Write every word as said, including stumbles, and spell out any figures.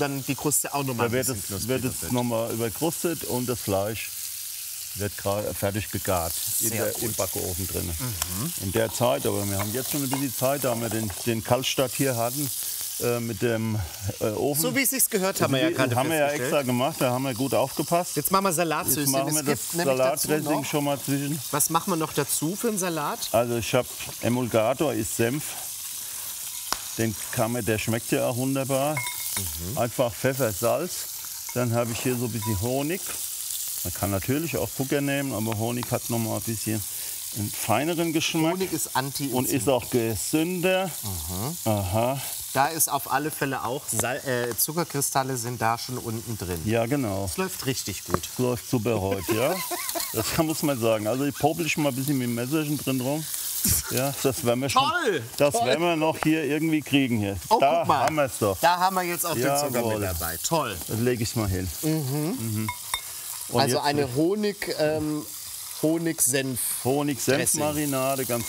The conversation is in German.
dann die Kruste auch nochmal Da wird es, wird es nochmal überkrustet und das Fleisch wird gerade fertig gegart in der, im Backofen drin. Mhm. In der Zeit, aber wir haben jetzt schon ein bisschen Zeit, da wir den, den Kaltstart hier hatten äh, mit dem äh, Ofen. So wie es sich gehört, haben wir ja gerade haben wir ja extra gemacht, da haben wir gut aufgepasst. Jetzt machen wir Salatsüßchen. Jetzt machen wir das Salatdressing schon mal zwischen. Was machen wir noch dazu für einen Salat? Also ich habe Emulgator, ist Senf. Den kann man, der schmeckt ja auch wunderbar. Mhm. Einfach Pfeffer, Salz. Dann habe ich hier so ein bisschen Honig. Man kann natürlich auch Zucker nehmen, aber Honig hat noch mal ein bisschen einen feineren Geschmack. Honig ist anti und ist auch gesünder. Mhm. Aha. Da ist auf alle Fälle auch Sal äh, Zuckerkristalle sind da schon unten drin. Ja, genau. Das läuft richtig gut. Das läuft super heute, ja. Das kann, muss man sagen. Also ich popel ich mal ein bisschen mit dem Messerchen drin rum. Ja, das werden wir schon. Toll! Das Toll. werden wir noch hier irgendwie kriegen hier. Oh, da guck mal. haben wir es doch. Da haben wir jetzt auch den Zucker Jawohl. mit dabei. Toll. Das lege ich mal hin. Mhm. Mhm. Also jetzt eine Honig, ähm, Honig-Senf. Honig-Senf-Marinade, ganz